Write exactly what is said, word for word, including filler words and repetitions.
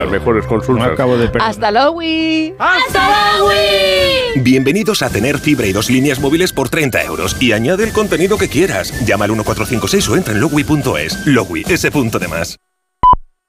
Las mejores consultas. Me acabo de perder. ¡Hasta Lowy! ¡Hasta Lowy! Bienvenidos a tener fibra y dos líneas móviles por treinta euros y añade el contenido que quieras. Llama al uno cuatro cinco seis o entra en lowy punto es. Lowy, ese punto de más.